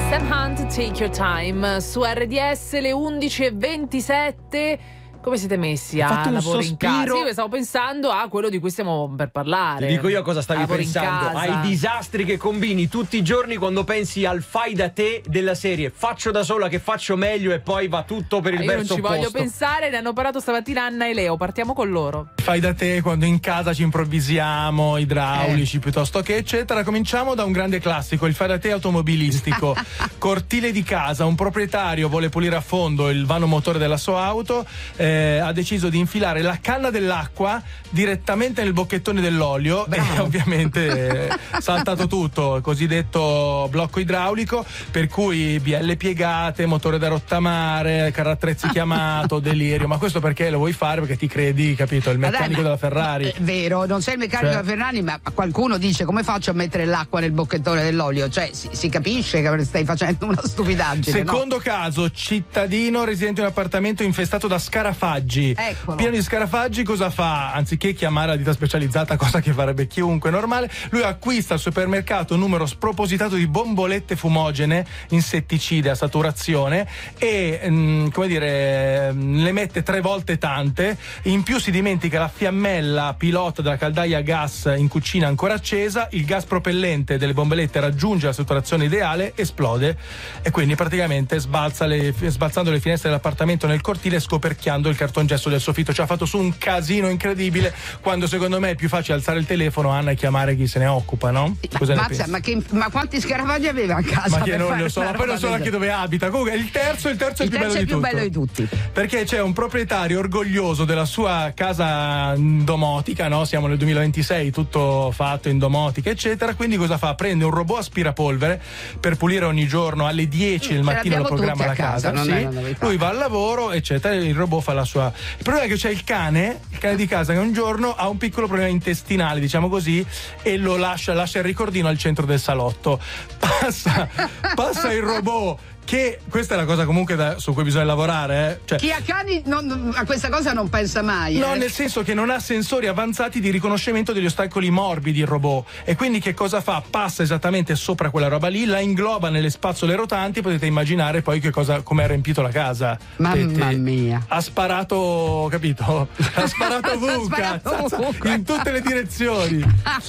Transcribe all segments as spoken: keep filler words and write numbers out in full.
Sam Hunt, Take Your Time, su R D S le undici e ventisette. Come siete messi a lavoro in casa? Io stavo pensando a quello di cui stiamo per parlare. Ti dico io cosa stavi lavoro pensando, ai disastri che combini tutti i giorni quando pensi al fai da te della serie faccio da sola che faccio meglio e poi va tutto per il ah, verso opposto. Io non ci voglio pensare, ne hanno parlato stamattina Anna e Leo, partiamo con loro. Fai da te quando in casa ci improvvisiamo, idraulici eh. piuttosto che eccetera. Cominciamo da un grande classico, il fai da te automobilistico. Cortile di casa, un proprietario vuole pulire a fondo il vano motore della sua auto, eh, ha deciso di infilare la canna dell'acqua direttamente nel bocchettone dell'olio. Bravo. E ovviamente eh, saltato tutto, cosiddetto blocco idraulico, per cui bielle piegate, motore da rottamare, carrattrezzi chiamato, delirio. Ma questo perché lo vuoi fare? Perché ti credi, capito, il meccanico della Ferrari. È vero, non sei il meccanico cioè, della Ferrari, ma qualcuno dice come faccio a mettere l'acqua nel bocchettone dell'olio? Cioè si, si capisce che stai facendo una stupidaggine. Secondo no? caso, cittadino residente in un appartamento infestato da scarafaggi. Eccolo. Pieno di scarafaggi, cosa fa? Anziché chiamare la ditta specializzata, cosa che farebbe chiunque normale, lui acquista al supermercato un numero spropositato di bombolette fumogene insetticide a saturazione e mh, come dire mh, le mette tre volte tante. In più si dimentica la fiammella pilota della caldaia a gas in cucina ancora accesa, il gas propellente delle bombolette raggiunge la saturazione ideale, esplode e quindi praticamente sbalza le, sbalzando le finestre dell'appartamento nel cortile e scoperchiando il cartongesso del soffitto. Ci ha fatto su un casino incredibile, quando secondo me è più facile alzare il telefono, Anna, e chiamare chi se ne occupa, no? Cosa ma, ne mazza, ma, che, ma quanti scarafaggi aveva a casa? Ma che non lo so, ma poi non so neanche dove abita. Comunque il terzo, il terzo il è il più, terzo bello, è di più bello di tutti, perché c'è un proprietario orgoglioso della sua casa in domotica, no? Siamo nel duemilaventisei, tutto fatto in domotica eccetera, quindi cosa fa? Prende un robot aspirapolvere per pulire ogni giorno alle dieci del mattino, lo programma la casa, casa sì. Lui va al lavoro eccetera, il robot fa la sua. Il problema è che c'è il cane, il cane di casa che un giorno ha un piccolo problema intestinale, diciamo così, e lo lascia, lascia il ricordino al centro del salotto. Passa, passa il robot. Che questa è la cosa comunque da, su cui bisogna lavorare, eh? Cioè, chi ha cani non, a questa cosa non pensa mai. No, eh? nel senso che non ha sensori avanzati di riconoscimento degli ostacoli morbidi il robot, e quindi che cosa fa? Passa esattamente sopra quella roba lì, la ingloba nelle spazzole rotanti, potete immaginare poi che cosa, come ha riempito la casa. Mamma mia. Ha sparato, capito? Ha sparato ovunque, ha sparato ovunque. In tutte le direzioni.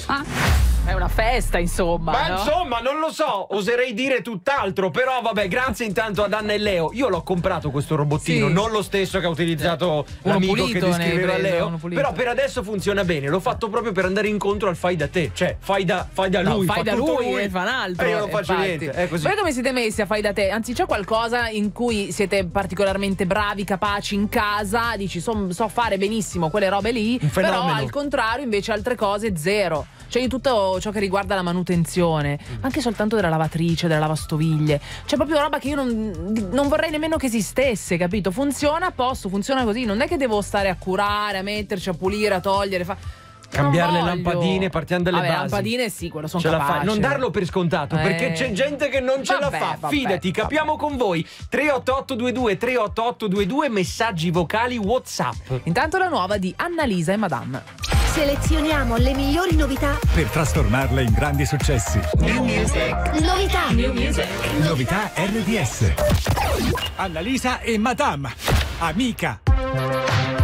È una festa, insomma. Ma no? insomma, non lo so, oserei dire tutt'altro, però vabbè, grazie intanto ad Anna e Leo. Io l'ho comprato questo robottino, sì. Non lo stesso che ha utilizzato eh, l'amico che descriveva Leo, però per adesso funziona bene. L'ho fatto proprio per andare incontro al fai da te, cioè fai da, fai da lui, no, fai fa da lui, lui e fa un altro. E io non faccio infatti. niente, è così. Voi come siete messi a fai da te? Anzi, c'è qualcosa in cui siete particolarmente bravi, capaci in casa? Dici, so, so fare benissimo quelle robe lì, però al contrario invece altre cose zero. Cioè tutto ciò che riguarda la manutenzione, anche soltanto della lavatrice, della lavastoviglie, c'è proprio roba che io non, non vorrei nemmeno che esistesse, capito? Funziona a posto, funziona così, non è che devo stare a curare, a metterci, a pulire, a togliere, fa... cambiare le lampadine, partiamo dalle vabbè, basi. lampadine sì, quello sono ce capace. La fai. Non darlo per scontato, eh. perché c'è gente che non ce vabbè, la fa. vabbè, Fidati, vabbè. capiamo con voi. tre otto otto due due tre otto otto due due, messaggi vocali WhatsApp. Intanto la nuova di Annalisa e Madame. Selezioniamo le migliori novità per trasformarle in grandi successi. New Music. Novità. New Music. Novità R D S. Annalisa e Madame. Amica.